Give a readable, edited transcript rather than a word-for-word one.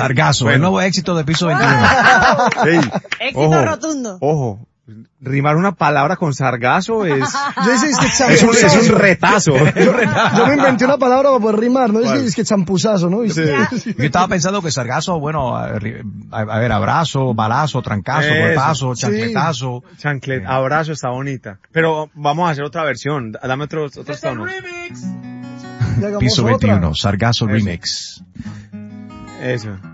Sargazo, el nuevo éxito de Piso 21. Ey, Éxito rotundo. Ojo, rimar una palabra con sargazo es... Yo decía, es que es un retazo. Yo me inventé una palabra para poder rimar, ¿no? Es que champuzazo, ¿no? Yo estaba pensando que sargazo, bueno, a ver, abrazo, balazo, trancazo, Eso. golpazo, chancletazo. Abrazo está bonita. Pero vamos a hacer otra versión. Dame otros tonos. Y hagamos Piso otra. 21, Sargazo Remix. Eso.